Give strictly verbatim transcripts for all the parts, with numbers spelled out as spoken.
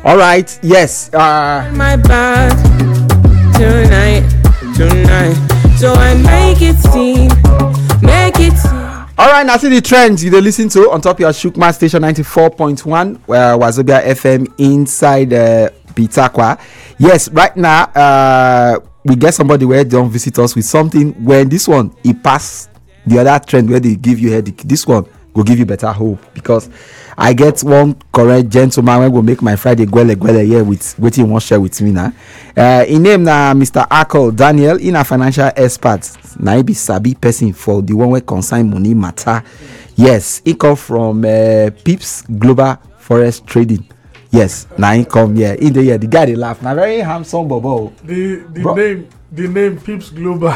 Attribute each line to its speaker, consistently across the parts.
Speaker 1: All right. Yes. Uh,
Speaker 2: My bad tonight, tonight. So I make it seem, make it seem.
Speaker 1: all right. Now see the trends you dey listen to on top your Shukma station ninety-four point one, where Wazobia F M inside uh, Bitakwa. Yes. Right now, uh, we get somebody where don't visit us with something. When this one it pass the other trend where they give you headache, this one will give you better hope, because I get one correct gentleman when go make my Friday gwele gwele here with what he want share with me now. Uh, in name na Mister Akol Daniel, in a financial expert. Na he be sabi person for the one where concern money matter. Yes, he come from uh, Pips Global Forest Trading. Yes, now he come here in the year. The guy they laugh. Now very handsome bobo.
Speaker 3: The the
Speaker 1: Bro.
Speaker 3: name the name Pips Global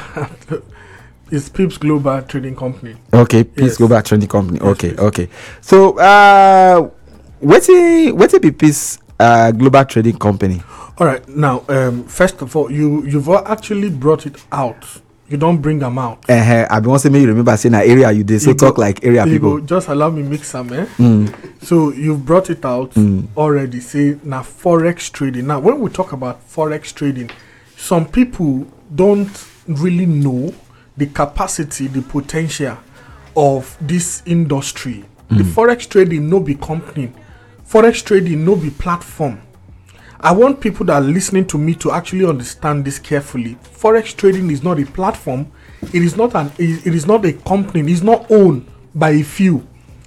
Speaker 3: is Pips Global Trading Company.
Speaker 1: Okay, Pips
Speaker 3: Yes.
Speaker 1: Global Trading Company.
Speaker 3: Yes,
Speaker 1: Okay,
Speaker 3: please.
Speaker 1: okay. So, uh, what's it? What's it? Be Pips uh, Global Trading Company.
Speaker 3: All right. Now, um, first of all, you you've all actually brought it out. You don't bring them out.
Speaker 1: Uh-huh. I been want to make you remember saying that area you did. So
Speaker 3: You
Speaker 1: talk
Speaker 3: go-
Speaker 1: like area
Speaker 3: You
Speaker 1: people.
Speaker 3: go, just allow me mix some, eh?
Speaker 1: Mm.
Speaker 3: So you've brought it out
Speaker 1: Mm.
Speaker 3: already. Say now forex trading. Now, when we talk about forex trading, some people don't really know the capacity, the potential of this industry. The forex trading no be company. Forex trading no be platform. I want people that are listening to me to actually understand this carefully. Forex trading is not a platform. It is not an. It it is not a company. It's not owned by a few.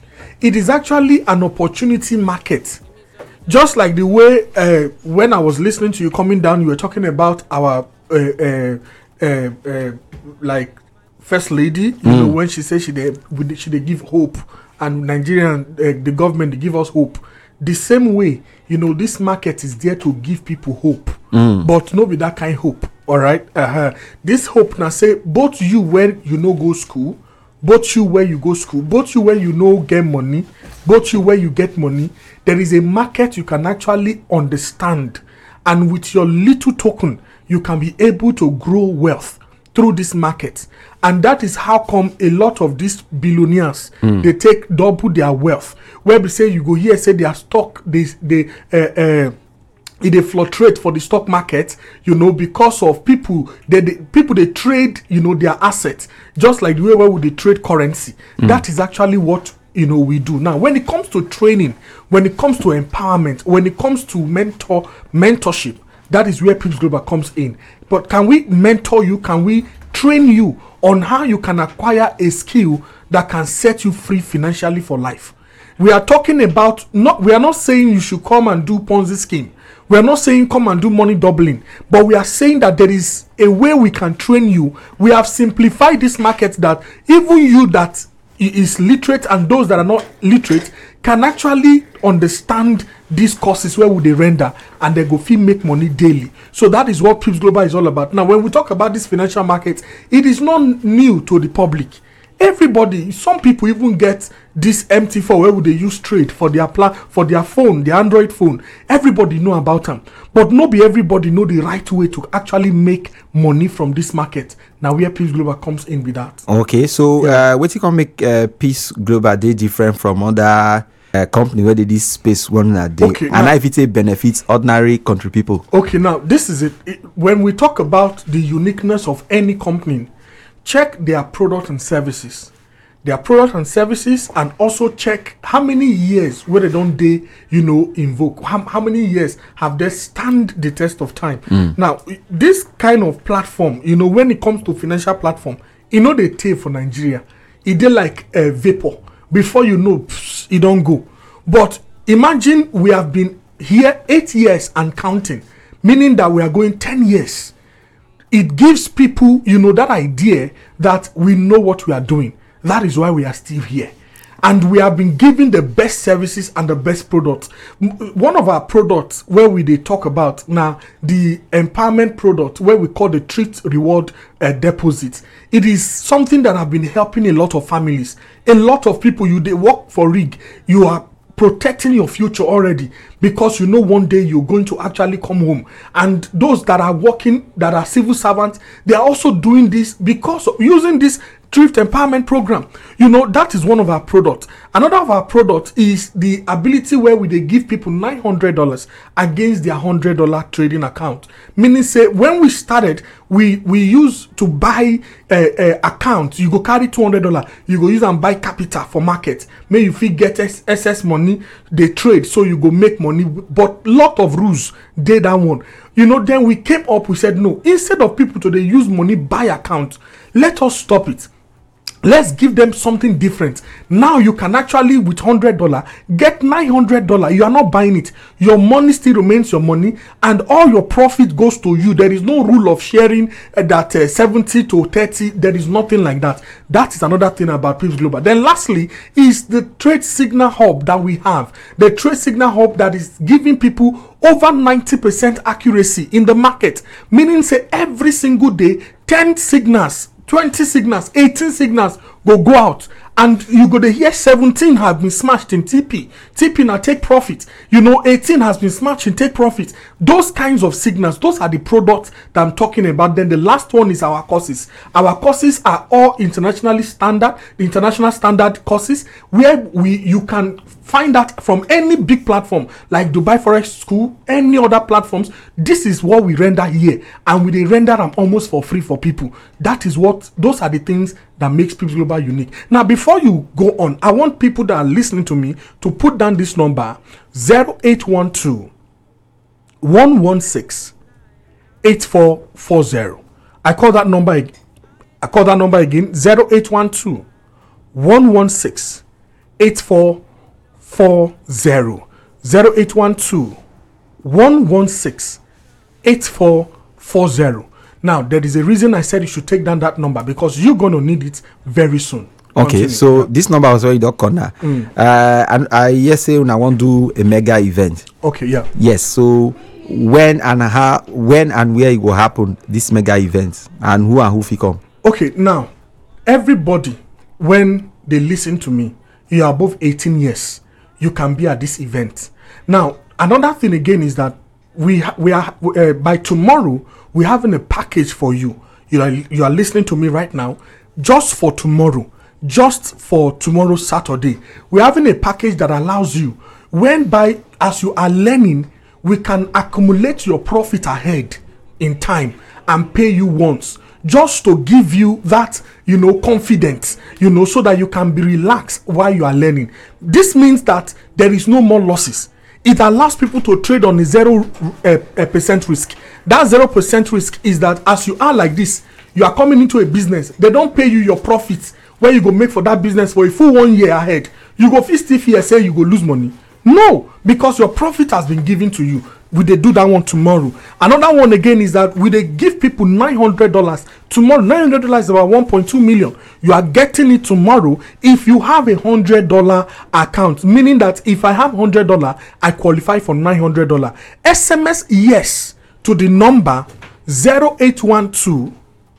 Speaker 3: It is actually an opportunity market. Just like the way uh, when I was listening to you coming down, you were talking about our uh, uh, uh, uh, like first lady. You know, when she said she they she they give hope, and Nigerian uh, the government they give us hope. The same way, you know, this market is there to give people hope, but no be that kind of hope. All right, uh-huh. This hope now say both you where you know go school, both you where you go school, both you where you know get money, both you where you get money. There is a market you can actually understand, and with your little token, you can be able to grow wealth through this market. And that is how come a lot of these billionaires they take double their wealth. Where we say you go here say their stock they they uh, uh, it they fluctuate for the stock market, you know, because of people they, they people they trade, you know, their assets just like the way where would they trade currency. That is actually what you know we do. Now when it comes to training, when it comes to empowerment, when it comes to mentor mentorship, that is where Pips Global comes in. But can we mentor you? Can we train you on how you can acquire a skill that can set you free financially for life? We are talking about not. We are not saying you should come and do Ponzi scheme. We are not saying come and do money doubling. But we are saying that there is a way we can train you. We have simplified this market that even you that is literate and those that are not literate can actually understand these courses where would they render and they go fee make money daily. So that is what Pips Global is all about. Now when we talk about this financial market, it is not new to the public. Everybody, some people even get this M T four where would they use trade for their plan for their phone, their Android phone. Everybody know about them, but not be everybody know the right way to actually make money from this market. Now where Pips Global comes in with that.
Speaker 1: Okay, so uh, what you can make uh, Pips Global they different from other uh, company where they this space one a day,
Speaker 3: Okay,
Speaker 1: and
Speaker 3: now-
Speaker 1: if it benefits ordinary country people.
Speaker 3: Okay, now this is it. it. When we talk about the uniqueness of any company, check their product and services. Their product and services, and also check how many years where they don't they you know invoke. How, how many years have they stand the test of time? Now, this kind of platform, you know, when it comes to financial platform, you know they take for Nigeria, it dey like a vapor. Before you know, pss, it don't go. But imagine we have been here eight years and counting, meaning that we are going ten years. It gives people, you know, that idea that we know what we are doing. That is why we are still here. And we have been giving the best services and the best products. M- One of our products where we they talk about now, the empowerment product where we call the treat reward uh, deposit. It is something that have been helping a lot of families. A lot of people, you they work for rig, you are protecting your future already because you know one day you're going to actually come home. And those that are working, that are civil servants, they are also doing this because of using this thrift empowerment program. You know, that is one of our products. Another of our products is the ability where we they give people nine hundred dollars against their one hundred dollars trading account. Meaning, say, when we started, we we used to buy a, a account. You go carry two hundred dollars, you go use and buy capital for market. May you feel get excess money, they trade, so you go make money. But lot of rules, they that one. You know, then we came up, we said, no, instead of people to they use money buy account, let us stop it. Let's give them something different. Now you can actually, with one hundred dollars, get nine hundred dollars. You are not buying it. Your money still remains your money, and all your profit goes to you. There is no rule of sharing uh, that uh, seventy to thirty. There is nothing like that. That is another thing about Pips Global. Then lastly is the Trade Signal Hub that we have. The Trade Signal Hub that is giving people over ninety percent accuracy in the market. Meaning, say, every single day, ten signals, twenty signals, eighteen signals go go out, and you go to hear seventeen have been smashed in T P. T P now take profit. You know, eighteen has been smashed in take profit. Those kinds of signals, those are the products that I'm talking about. Then the last one is our courses. Our courses are all internationally standard, the international standard courses, where we you can find that from any big platform like Dubai Forex School, any other platforms. This is what we render here, and we they render them almost for free for people. That is what, those are the things that makes Pips Global unique. Now, before you go on, I want people that are listening to me to put down this number zero eight one two, one one six, eight four four zero. I call that number ag- I call that number again zero eight one two, one one six, eight four four zero. zero eight one two, one one six, eight four four zero. Now, there is a reason I said you should take down that number, because you're going to need it very soon.
Speaker 1: Okay,
Speaker 3: Continue.
Speaker 1: so this number was already dot corner. Mm. Uh, and I yes say when I want to do a mega event.
Speaker 3: Okay, yeah.
Speaker 1: Yes, so when and how, when and where it will happen, this mega event, and who and who will come?
Speaker 3: Okay, now, everybody, when they listen to me, you are above eighteen years, you can be at this event. Now, another thing again is that we ha- we are uh, by tomorrow we're having a package for you. You are you are listening to me right now, just for tomorrow, just for tomorrow Saturday. We're having a package that allows you, when by as you are learning, we can accumulate your profit ahead in time and pay you once, just to give you that, you know, confidence, you know, so that you can be relaxed while you are learning. This means that there is no more losses. It allows people to trade on a zero uh, uh, percent risk. That zero percent risk is that as you are like this, you are coming into a business, they don't pay you your profits where you go make for that business for a full one year ahead. You go fist if here say you go lose money. No, because your profit has been given to you. We they do that one tomorrow. Another one again is that we they give people nine hundred dollars tomorrow. Nine hundred dollars is about one point two million. You are getting it tomorrow if you have a hundred dollar account. Meaning that if I have hundred dollar, I qualify for nine hundred dollar. S M S yes to the number zero eight one two,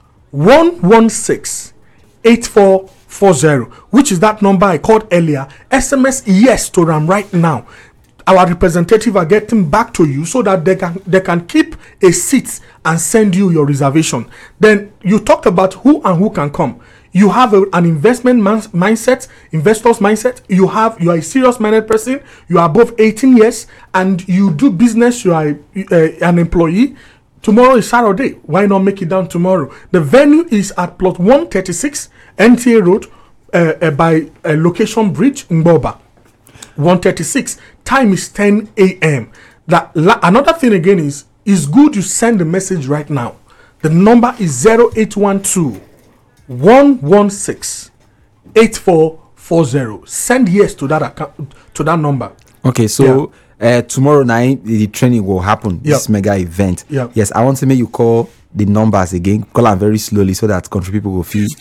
Speaker 3: one one six, eight four four zero, which is that number I called earlier. S M S yes to them right now. Our representative are getting back to you so that they can they can keep a seat and send you your reservation. Then you talked about who and who can come. You have a, an investment man, mindset, investors mindset. You have you are a serious minded person. You are above eighteen years and you do business. You are uh, an employee. Tomorrow is Saturday. Why not make it down tomorrow? The venue is at plot one thirty-six N T A Road uh, uh, by uh, Location Bridge in Boba. one thirty-six. Time is ten a.m. That la- another thing again is is good you send the message right now. The number is zero eight one two, one one six, eight four four zero. Send yes to that account, to that number.
Speaker 1: Okay, so yeah. uh, tomorrow night the training will happen. This yep. mega event.
Speaker 3: Yep.
Speaker 1: Yes, I want to make you call the numbers again. Call them very slowly so that country people will feel.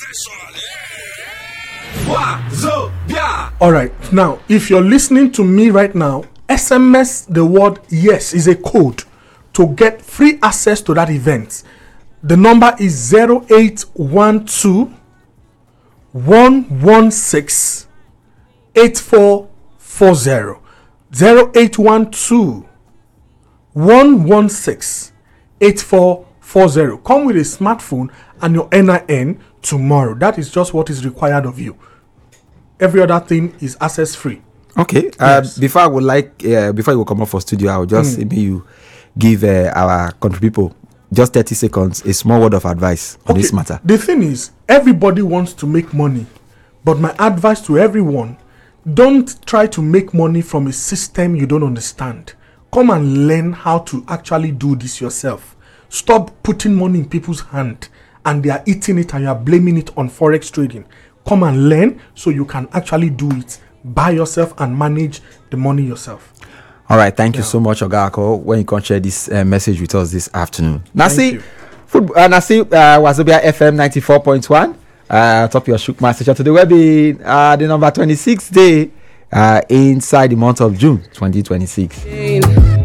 Speaker 3: All right, now if you're listening to me right now, S M S the word yes is a code to get free access to that event. The number is zero eight one two, one one six, eight four four zero. zero eight one two, one one six, eight four four zero. Come with a smartphone and your N I N tomorrow. That is just what is required of you. Every other thing is access free.
Speaker 1: Okay. Uh,
Speaker 3: Yes.
Speaker 1: Before I would like, uh, before you will come up for studio, I will just maybe you give uh, our country people just thirty seconds, a small word of advice on this matter.
Speaker 3: The thing is, everybody wants to make money, but my advice to everyone: don't try to make money from a system you don't understand. Come and learn how to actually do this yourself. Stop putting money in people's hand and they are eating it and you are blaming it on forex trading. Come and learn so you can actually do it by yourself and manage the money yourself.
Speaker 1: All right, thank you
Speaker 3: Yeah.
Speaker 1: so much, Ogako, when you can share this uh, message with us this afternoon. Nasi,
Speaker 3: you.
Speaker 1: football, uh, Nasi, uh, Wazobia F M ninety-four point one, uh, top your Shukma station. Today will be uh, the number twenty-sixth day uh, inside the month of June twenty twenty-six.
Speaker 2: Pain.